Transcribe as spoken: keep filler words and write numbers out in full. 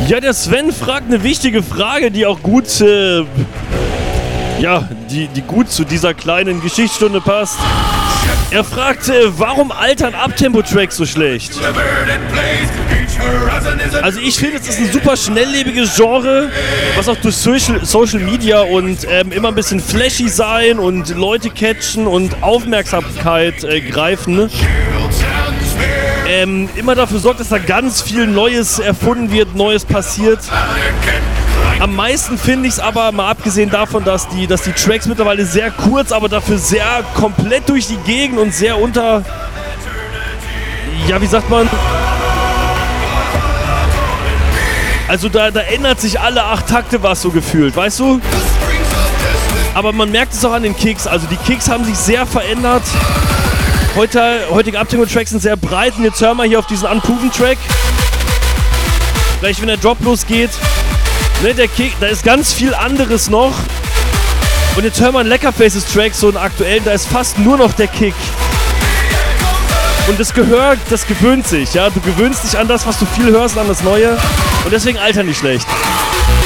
Ja, der Sven fragt eine wichtige Frage, die auch gut, äh, ja, die, die gut zu dieser kleinen Geschichtsstunde passt. Er fragt, äh, warum altern Abtempo-Tracks so schlecht? Also ich finde, es ist ein super schnelllebiges Genre, was auch durch Social, Social Media und ähm, immer ein bisschen flashy sein und Leute catchen und Aufmerksamkeit äh, greifen, ne? ähm, immer dafür sorgt, dass da ganz viel Neues erfunden wird, Neues passiert. Am meisten finde ich es aber, mal abgesehen davon, dass die, dass die Tracks mittlerweile sehr kurz, aber dafür sehr komplett durch die Gegend und sehr unter, ja, wie sagt man, also da, da ändert sich alle acht Takte was so gefühlt, weißt du? Aber man merkt es auch an den Kicks, also die Kicks haben sich sehr verändert. Heute, heutige Abtempo-Tracks sind sehr breit und jetzt hören wir hier auf diesen Unproven-Track. Gleich wenn der Drop losgeht, ne, der Kick, da ist ganz viel anderes noch. Und jetzt hören wir einen Leckerfaces-Track, so einen aktuellen, da ist fast nur noch der Kick. Und das Gehör, das gewöhnt sich, ja. Du gewöhnst dich an das, was du viel hörst, an das Neue. Und deswegen altern die schlecht.